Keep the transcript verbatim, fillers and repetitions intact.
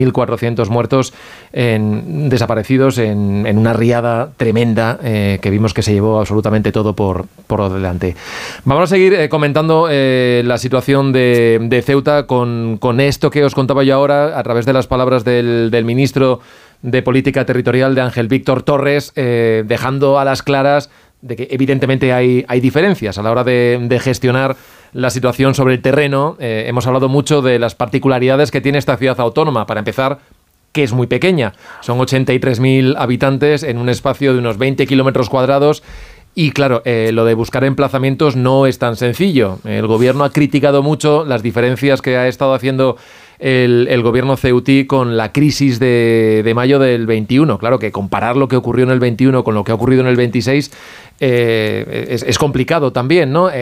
mil cuatrocientos muertos en, desaparecidos en, en una riada tremenda eh, que vimos que se llevó absolutamente todo por, por delante. Vamos a seguir eh, comentando eh, la situación de, de Ceuta con, con esto que os contaba yo ahora a través de las palabras del, del ministro de Política Territorial, de Ángel Víctor Torres, eh, dejando a las claras de que evidentemente hay, hay diferencias a la hora de, de gestionar la situación sobre el terreno. Eh, hemos hablado mucho de las particularidades que tiene esta ciudad autónoma. Para empezar, que es muy pequeña. Son ochenta y tres mil habitantes en un espacio de unos veinte kilómetros cuadrados. Y claro, eh, lo de buscar emplazamientos no es tan sencillo. El gobierno ha criticado mucho las diferencias que ha estado haciendo el, el gobierno ceutí con la crisis de, de mayo del veintiuno. Claro que comparar lo que ocurrió en el veintiuno con lo que ha ocurrido en el veintiséis eh, es, es complicado también, ¿no?